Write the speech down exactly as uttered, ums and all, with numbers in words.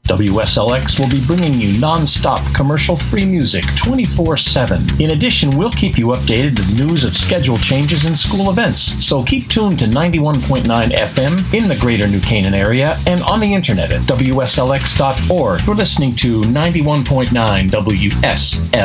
W S L X will be bringing you non-stop commercial-free music twenty-four seven. In addition, we'll keep you updated with news of schedule changes and school events. So keep tuned to ninety-one point nine F M in the greater New Canaan area and on the internet at W S L X dot org. You're listening to ninety-one point nine W S L X.